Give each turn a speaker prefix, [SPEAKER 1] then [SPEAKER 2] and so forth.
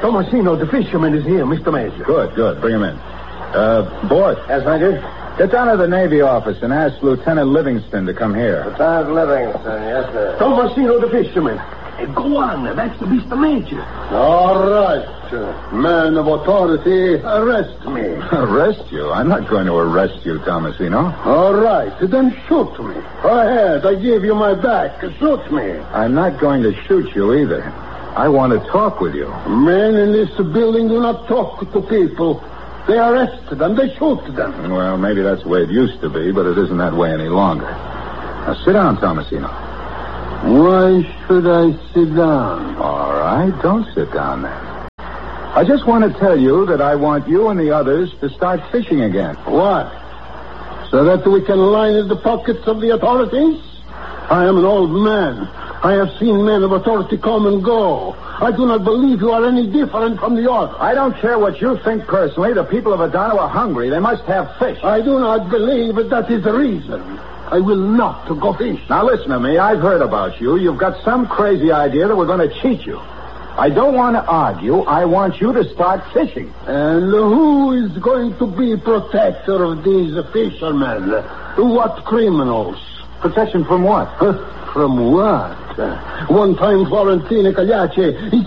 [SPEAKER 1] Tomasino, the fisherman, is here, Mr. Major.
[SPEAKER 2] Good. Bring him in. Board.
[SPEAKER 3] Yes, Major?
[SPEAKER 2] Get down to the Navy office and ask Lieutenant Livingston to come here.
[SPEAKER 3] Lieutenant Livingston, yes, sir.
[SPEAKER 1] Tomasino, the fisherman. Go on, that's the Mr. Major.
[SPEAKER 4] All right. Man of authority, arrest me.
[SPEAKER 2] Arrest you? I'm not going to arrest you, Tomasino.
[SPEAKER 4] All right, then shoot me. Go ahead, I give you my back. Shoot me.
[SPEAKER 2] I'm not going to shoot you either. I want to talk with you.
[SPEAKER 4] Men in this building do not talk to people. They arrest them, they shoot them.
[SPEAKER 2] Well, maybe that's the way it used to be, but it isn't that way any longer. Now, sit down, Tomasino.
[SPEAKER 4] Why should I sit down?
[SPEAKER 2] All right, don't sit down then. I just want to tell you that I want you and the others to start fishing again.
[SPEAKER 4] What? So that we can line the pockets of the authorities? I am an old man. I have seen men of authority come and go. I do not believe you are any different from the others.
[SPEAKER 2] I don't care what you think personally. The people of Adano are hungry. They must have fish.
[SPEAKER 4] I do not believe that is the reason. I will not go fish.
[SPEAKER 2] Now listen to me. I've heard about you. You've got some crazy idea that we're going to cheat you. I don't want to argue. I want you to start fishing.
[SPEAKER 4] And who is going to be protector of these fishermen? What criminals?
[SPEAKER 2] Protection from what?
[SPEAKER 4] From what? One time Florentino Cagliacci, he